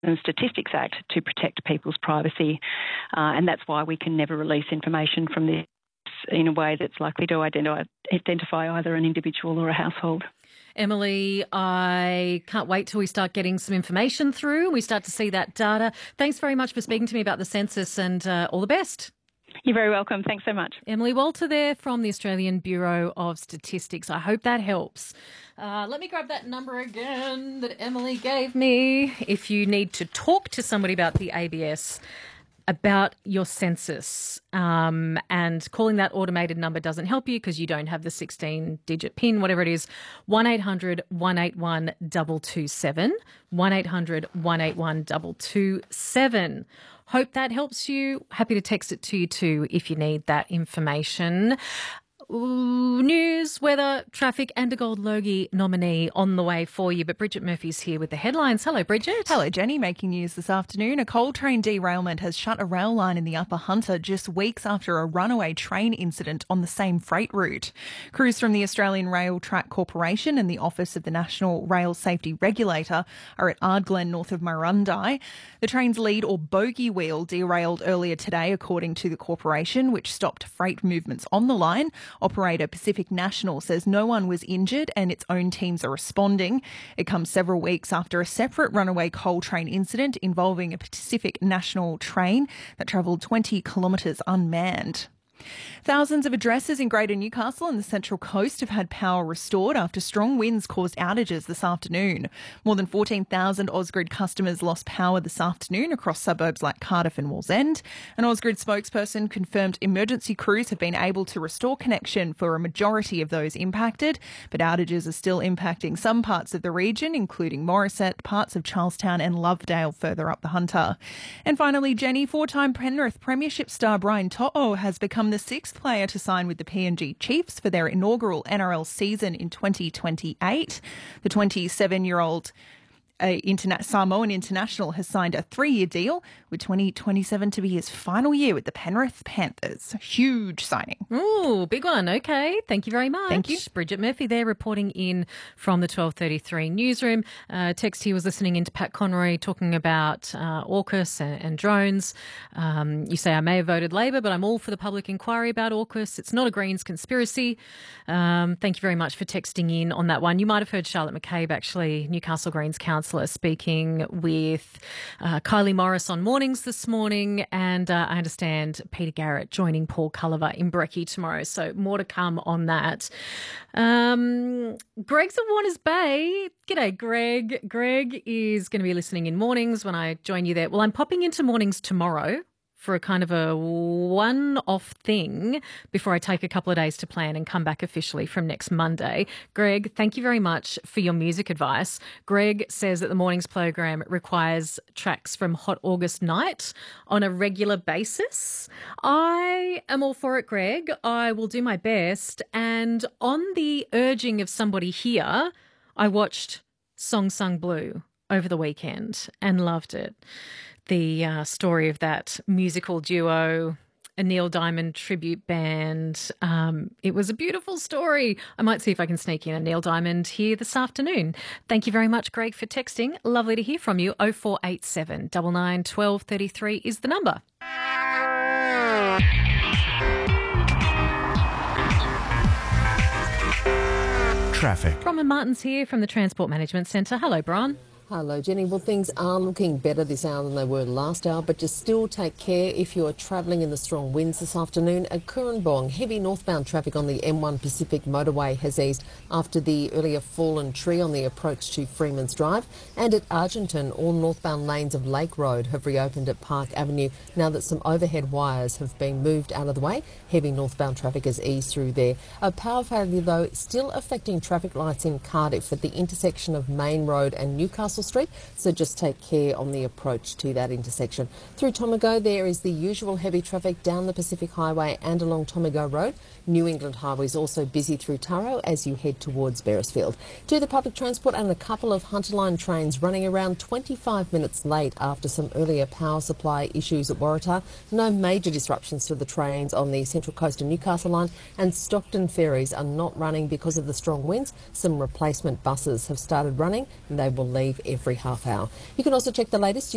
and Statistics Act to protect people's privacy, and that's why we can never release information from this in a way that's likely to identify either an individual or a household. Emily, I can't wait till we start getting some information through. We start to see that data. Thanks very much for speaking to me about the census, and all the best. You're very welcome. Thanks so much. Emily Walter there from the Australian Bureau of Statistics. I hope that helps. Let me grab that number again that Emily gave me. If you need to talk to somebody about the ABS, about your census, and calling that automated number doesn't help you because you don't have the 16-digit PIN, whatever it is, 1-800-181-227, 1-800-181-227. Hope that helps you. Happy to text it to you too if you need that information. News, weather, traffic and a Gold Logie nominee on the way for you. But Bridget Murphy's here with the headlines. Hello, Bridget. Hello, Jenny. Making news this afternoon. A coal train derailment has shut a rail line in the Upper Hunter just weeks after a runaway train incident on the same freight route. Crews from the Australian Rail Track Corporation and the Office of the National Rail Safety Regulator are at Ardglen north of Murrundi. The train's lead or bogie wheel derailed earlier today, according to the corporation, which stopped freight movements on the line. Operator Pacific National says no one was injured and its own teams are responding. It comes several weeks after a separate runaway coal train incident involving a Pacific National train that travelled 20 kilometres unmanned. Thousands of addresses in Greater Newcastle and the Central Coast have had power restored after strong winds caused outages this afternoon. More than 14,000 Ausgrid customers lost power this afternoon across suburbs like Cardiff and Wallsend. An Ausgrid spokesperson confirmed emergency crews have been able to restore connection for a majority of those impacted, but outages are still impacting some parts of the region, including Morisset, parts of Charlestown and Lovedale further up the Hunter. And finally, Jenny, four-time Penrith Premiership star Brian To'o has become the sixth player to sign with the PNG Chiefs for their inaugural NRL season in 2028. The 27-year-old Samoan international has signed a 3-year deal with 2027 to be his final year with the Penrith Panthers. Huge signing. Ooh, big one. Okay. Thank you very much. Thank you. Bridget Murphy there reporting in from the 12:33 newsroom. Text here was listening into Pat Conroy talking about AUKUS and drones. You say I may have voted Labor, but I'm all for the public inquiry about AUKUS. It's not a Greens conspiracy. Thank you very much for texting in on that one. You might have heard Charlotte McCabe, actually, Newcastle Greens councillor, speaking with Kylie Morris on Mornings this morning, and I understand Peter Garrett joining Paul Culliver in Brekkie tomorrow, so more to come on that. Greg's at Warners Bay. G'day, Greg. Greg is going to be listening in Mornings when I join you there. Well, I'm popping into Mornings tomorrow for a kind of a one-off thing before I take a couple of days to plan and come back officially from next Monday. Greg, thank you very much for your music advice. Greg says that the Mornings program requires tracks from Hot August Night on a regular basis. I am all for it, Greg. I will do my best. And on the urging of somebody here, I watched Song Sung Blue over the weekend and loved it. The story of that musical duo, a Neil Diamond tribute band. It was a beautiful story. I might see if I can sneak in a Neil Diamond here this afternoon. Thank you very much, Greg, for texting. Lovely to hear from you. 0487 99 12 33 is the number. Traffic. Bronwyn Martin's here from the Transport Management Centre. Hello, Bron. Hello, Jenny. Well, things are looking better this hour than they were last hour, but just still take care if you're travelling in the strong winds this afternoon. At Cooranbong, heavy northbound traffic on the M1 Pacific motorway has eased after the earlier fallen tree on the approach to Freeman's Drive. And at Argenton, all northbound lanes of Lake Road have reopened at Park Avenue now that some overhead wires have been moved out of the way. Heavy northbound traffic has eased through there. A power failure, though, still affecting traffic lights in Cardiff at the intersection of Main Road and Newcastle Street, so just take care on the approach to that intersection. Through Tomago, there is the usual heavy traffic down the Pacific Highway and along Tomago Road. New England Highway is also busy through Taro as you head towards Beresfield. To the public transport, and a couple of Hunter Line trains running around 25 minutes late after some earlier power supply issues at Waratah. No major disruptions to the trains on the Central Coast and Newcastle line, and Stockton ferries are not running because of the strong winds. Some replacement buses have started running and they will leave every half hour. You can also check the latest